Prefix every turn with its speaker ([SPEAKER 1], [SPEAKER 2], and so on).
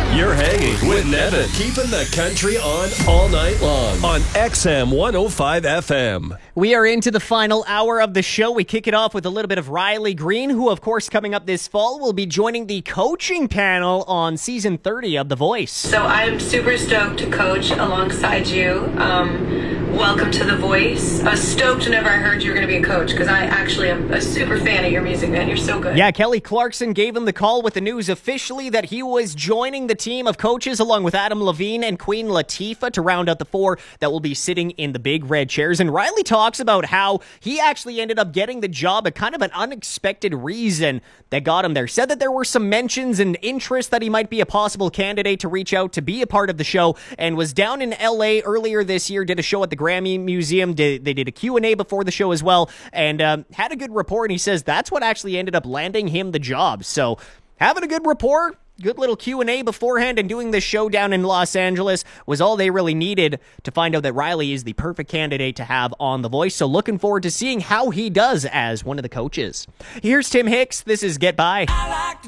[SPEAKER 1] You're hanging with Nevin, keeping the country on all night long on XM 105 FM.
[SPEAKER 2] We are into the final hour of the show. We kick it off with a little bit of Riley Green, who, of course, coming up this fall, will be joining the coaching panel on season 30 of The Voice.
[SPEAKER 3] So I'm super stoked to coach alongside you. Welcome to The Voice. I was stoked whenever I heard you were going to be a coach, because I actually am a super fan of your music, man. You're so good.
[SPEAKER 2] Yeah, Kelly Clarkson gave him the call with the news officially that he was joining the team of coaches along with Adam Levine and Queen Latifah to round out the four that will be sitting in the big red chairs. And Riley talks about how he actually ended up getting the job at kind of an unexpected reason that got him there. Said that there were some mentions and interest that he might be a possible candidate to reach out to be a part of the show, and was down in LA earlier this year, did a show at the Grammy Museum. They did a Q&A before the show as well, and had a good rapport, and he says that's what actually ended up landing him the job. So having a good rapport, good little Q&A beforehand, and doing this show down in Los Angeles was all they really needed to find out that Riley is the perfect candidate to have on The Voice. So looking forward to seeing how he does as one of the coaches. Here's Tim Hicks. This is Get By.
[SPEAKER 4] I like to